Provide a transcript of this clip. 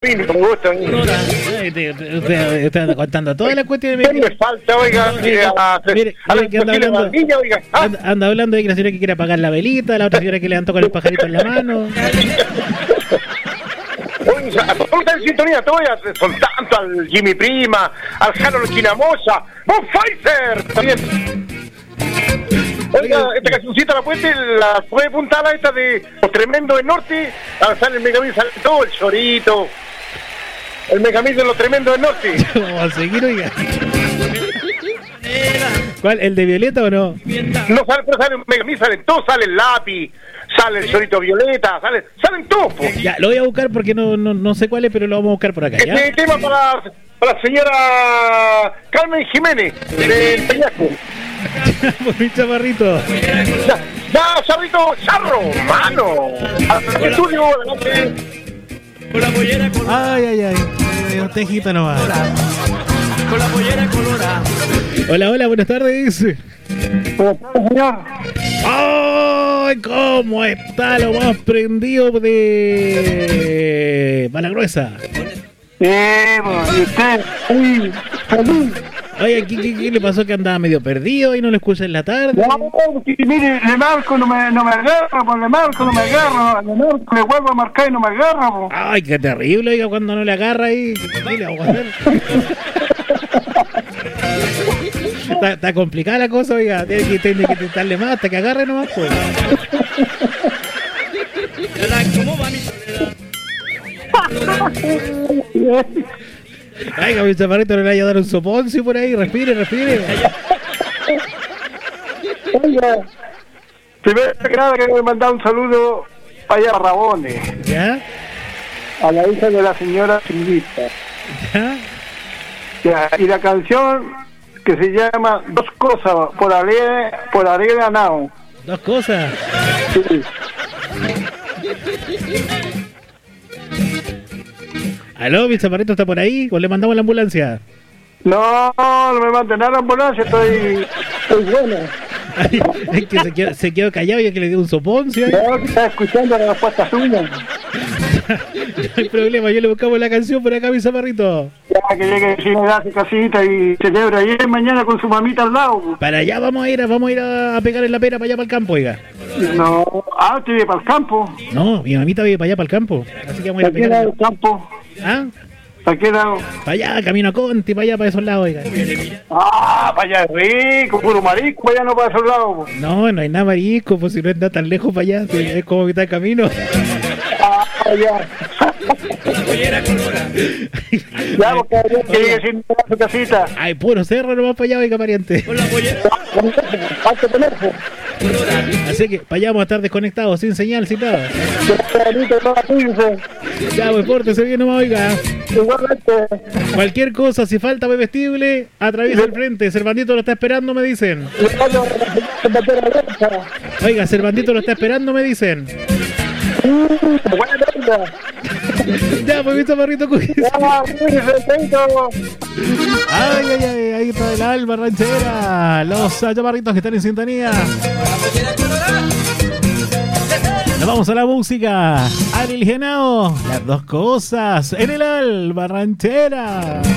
Martín, con gusto. Usted está contando todas las cuestiones. ¿Qué me falta, oiga? Mire, que anda hablando, oiga. anda hablando de que la señora que quiere apagar la velita, la otra señora que levantó con el pajarito en la mano. Oiga, ponte en sintonía, te voy a son tanto al Jimmy Prima, al Harold Quinamosa, ¡Von Pfizer! También. Oiga, esta cancioncita la puede apuntar a esta de Los Tremendos del Norte. Sale el Megamix, sale todo el chorito. El Megamix de Los Tremendos del Norte. Vamos a seguir, oiga. ¿Cuál? ¿El de Violeta o no? No sale, pero sale el Megamix, salen todos, sale el lápiz, sale el chorito Violeta, salen todos. Po. Ya, lo voy a buscar porque no sé cuál es, pero lo vamos a buscar por acá. ¿Ya? Este tema para la señora Carmen Jiménez, del Peñasco. Por mi chaparrito. Ya, Charrito, charro, mano. Al estudio, adelante. Con la pollera colorada. Ay, tejita nomás. Con la pollera colorada. Hola, buenas tardes. Señor. ¡Ay! ¿Cómo está lo más prendido de Malagruesa? ¿Y usted? Uy, feliz. Oye, ¿qué le pasó que andaba medio perdido y no lo escucha en la tarde? No, mire, le marco, no me agarra, pues le marco, no me agarra, le marco, le vuelvo a marcar y no me agarra, pues. Ay, qué terrible, oiga, cuando no le agarra ahí. ¿Qué le hago a hacer? Está complicada la cosa, oiga. Tiene que intentarle más hasta que agarre nomás, pues. ¿Cómo va mi soledad? Ay, mi chaparrito, no le vaya a dar un soponcio por ahí. Respire. Oiga, primero que nada quiero mandar un saludo allá a Rabones, ¿Ya? a la hija de la señora Silvita. ¿Ya? Ya, y la canción que se llama Dos Cosas, por Alegre Anao. Dos cosas. Sí. ¿Aló, mi chaparrito está por ahí? ¿O le mandamos la ambulancia? No me manden a la ambulancia, estoy bueno. Ay, es que se quedó callado y es que le dio un soponcio. No, que está escuchando las puestas suyas. No hay problema, yo le buscamos la canción por acá, mi chaparrito. Ya que llegue si me da su casita y celebra ayer mañana con su mamita al lado. Para allá vamos a ir a pegar en la pera para allá para el campo, oiga. No, usted vive para el campo. No, mi mamita vive para allá para el campo. Así que vamos a ir a ¿Para qué pegar. lado del campo? ¿Ah? ¿Para qué lado? Para allá, camino a Conti, para allá, para esos lados, oiga. Para allá es rico, puro marisco, allá no para esos lados. No hay nada marisco, pues si no anda tan lejos para allá, es como mitad de camino. Allá. La pollera colorada. Ya, porque habría que llegue sin su casita. Ay, puro cerro nomás para allá, oiga, pariente. Con la pollera Alto teléfono. colorada. Así que para allá vamos a estar desconectados, sin señal, sin nada. Ya, pues pórtese bien nomás, oiga. Igualmente. Cualquier cosa, si falta bebestible, atraviesa el frente. Cervantito lo está esperando, me dicen. Oiga, Cervantito lo está esperando, me dicen. Buena tarde. Ya, pues mi chaparrito, Ay, ahí está el alma ranchera. Los chaparritos que están en sintonía. Nos vamos a la música. Ariel Genao, las dos cosas en el alma ranchera.